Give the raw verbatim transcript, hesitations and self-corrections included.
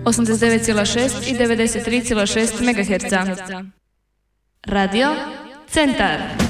osamdeset devet zarez šest i devedeset tri zarez šest megaherca. Radio Centar.